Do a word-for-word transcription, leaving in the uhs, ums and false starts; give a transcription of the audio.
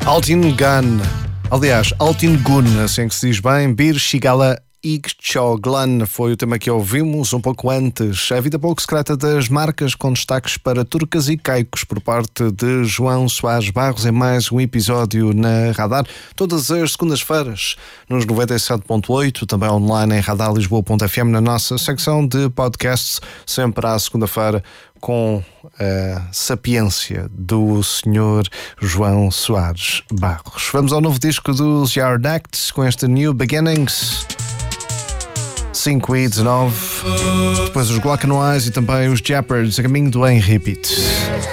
Altin Gun, aliás, Altin Gun, assim que se diz bem, Bir Shigala Igchoglan foi o tema que ouvimos um pouco antes. A vida pouco secreta das marcas, com destaques para turcas e caicos por parte de João Soares Barros, em mais um episódio na Radar, todas as segundas-feiras nos noventa e sete ponto oito, também online em radar lisboa ponto f m, na nossa secção de podcasts, sempre à segunda-feira, com a sapiência do senhor João Soares Barros. Vamos ao novo disco dos Yard Act com este New Beginnings. cinco e dezanove, depois os Glock and Wise e também os Jeopards a caminho do Em Repeat.